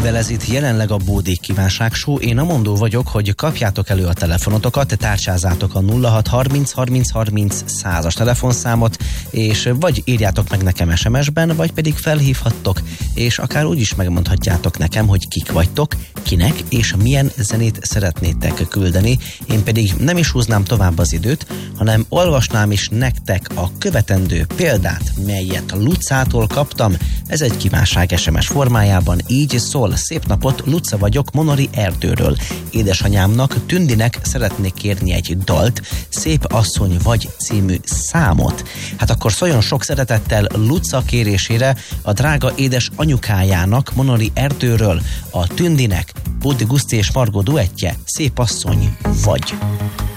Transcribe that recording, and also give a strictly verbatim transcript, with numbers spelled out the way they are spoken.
mivel ez itt jelenleg a Bódék Kívánság Show, én a mondó vagyok, hogy kapjátok elő a telefonotokat, tárcsázátok a nulla hat harminc harminc harminc százas telefonszámot, és vagy írjátok meg nekem es em es-ben, vagy pedig felhívhattok, és akár úgy is megmondhatjátok nekem, hogy kik vagytok, kinek és milyen zenét szeretnétek küldeni. Én pedig nem is húznám tovább az időt, hanem olvasnám is nektek a követendő példát, melyet Lucától kaptam. Ez egy kívánság es em es formájában, így szól: szép napot, Luca vagyok Monori Erdőről. Édesanyámnak, Tündinek szeretnék kérni egy dalt, Szép asszony vagy című számot. Hát akkor szóljon sok szeretettel Luca kérésére a drága édes anyukájának, Monori Erdőről, a Tündinek, Bódi Guszti és Margó duettje, Szép asszony vagy.